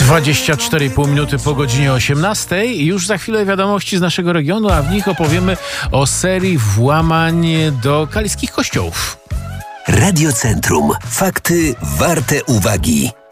24,5 minuty po godzinie 18 i już za chwilę wiadomości z naszego regionu, a w nich opowiemy o serii włamań do kaliskich kościołów. Radiocentrum. Fakty warte uwagi.